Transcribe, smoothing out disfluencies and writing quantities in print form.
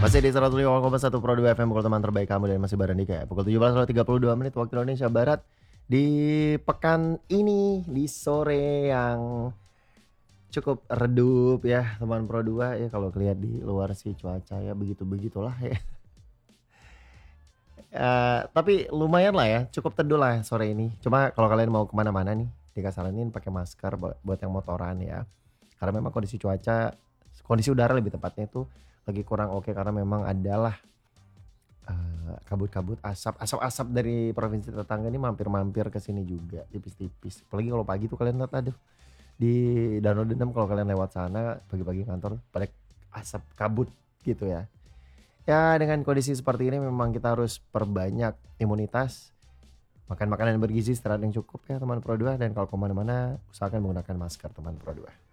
Masih di 105,1 Pro 2 FM, pukul teman terbaik kamu dan masih bareng Dika ya. Pukul 17.32 waktu Indonesia Barat. Di pekan ini, di sore yang cukup redup ya teman Pro 2 ya. Kalau lihat di luar sih cuaca ya begitu-begitulah ya. Tapi lumayan lah ya, cukup teduh lah sore ini. Cuma kalau kalian mau kemana-mana nih, Dika saranin pakai masker buat yang motoran ya. Karena memang kondisi udara lebih tepatnya itu lagi kurang oke karena memang adalah kabut-kabut asap-asap dari provinsi tetangga ini mampir-mampir ke sini juga tipis-tipis. Apalagi kalau pagi tuh kalian lihat aduh di Danau Dendam kalau kalian lewat sana pagi-pagi kantor pada asap kabut gitu ya. Ya dengan kondisi seperti ini memang kita harus perbanyak imunitas, makan makanan yang bergizi, istirahat yang cukup ya teman Pro 2 dan kalau kemana-mana usahakan menggunakan masker teman Pro 2.